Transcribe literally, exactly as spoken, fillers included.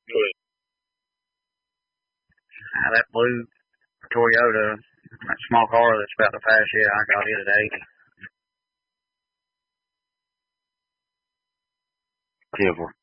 Uh, that blue Toyota, that small car that's about to pass you, I got it at eighty. Kibble.